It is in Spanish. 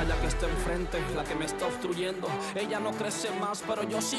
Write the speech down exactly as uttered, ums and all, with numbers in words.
batalla que está enfrente, la que me está obstruyendo. Ella no crece más, pero yo sigo